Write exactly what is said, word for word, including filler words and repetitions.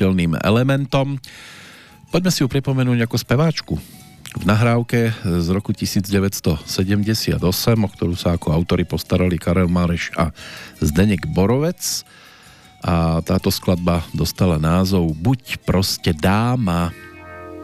nezabudnutelným elementom. Poďme si ju pripomenúť ako speváčku. V nahrávke z roku devätnásťsedemdesiatosem, o ktorú sa ako autori postarali Karel Máreš a Zdeněk Borovec. A táto skladba dostala názov Buď proste dáma.